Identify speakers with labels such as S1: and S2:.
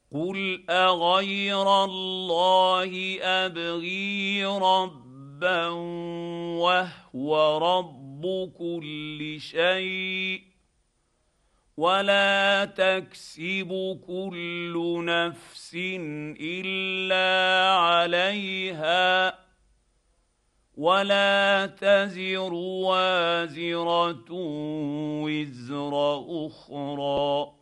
S1: قل اغير الله ابغي ربا وهو رب كل شيء ولا تكسب كل نفس الا عليها ولا تزر وازره وزر اخرى